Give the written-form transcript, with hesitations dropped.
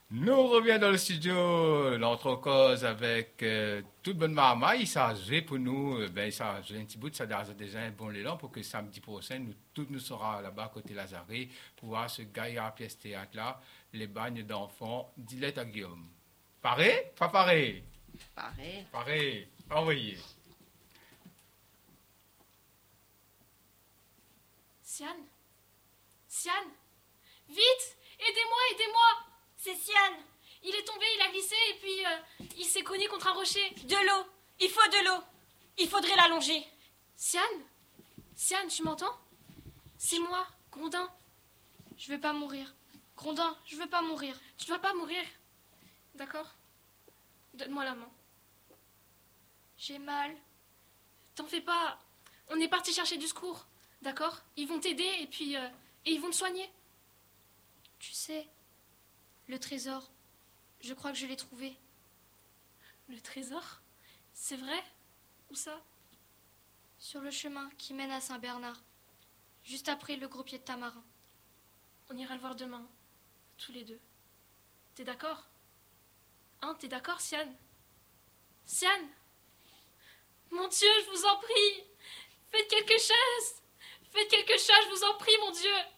Nous revenons dans le studio, l'entre cause avec toute bonne marmaille. Il s'agit pour nous, il s'agit un petit bout de ça déjà un bon élan pour que samedi prochain, nous tous nous serons là-bas à côté Lazare pour voir ce gars à pièce théâtre là, les bagnes d'enfants d'Ilette à Guillaume. Paré? Pas paré? Pareil. Paré. Envoyé. Sian? Sian? Vite! Aidez-moi, aidez-moi! C'est Sian. Il est tombé, il a glissé et puis il s'est cogné contre un rocher. De l'eau. Il faut de l'eau. Il faudrait l'allonger. Sian? Sian, tu m'entends? C'est moi, Grondin. Je veux pas mourir. Grondin, je veux pas mourir. Tu ne vas pas mourir. D'accord? Donne-moi la main. J'ai mal. T'en fais pas. On est parti chercher du secours. D'accord? Ils vont t'aider et puis et ils vont te soigner. Tu sais, le trésor, je crois que je l'ai trouvé. Le trésor? C'est vrai? Où ça? Sur le chemin qui mène à Saint-Bernard, juste après le gros pied de tamarin. On ira le voir demain, tous les deux. T'es d'accord? Hein, t'es d'accord, Sian? Sian? Mon Dieu, je vous en prie! Faites quelque chose! Faites quelque chose, je vous en prie, mon Dieu!